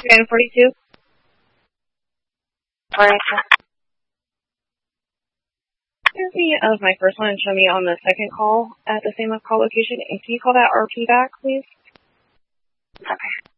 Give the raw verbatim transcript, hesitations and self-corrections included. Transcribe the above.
Van forty-two. forty-two. Give me of my first one and show me on the second call at the same call location. And can you call that R P back, please? Okay.